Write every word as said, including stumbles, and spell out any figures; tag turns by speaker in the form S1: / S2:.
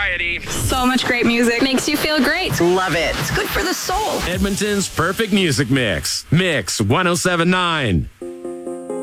S1: variety.
S2: So much great music. Makes you feel great.
S3: Love it. It's good for the soul.
S4: Edmonton's perfect music mix. Mix one oh seven point nine.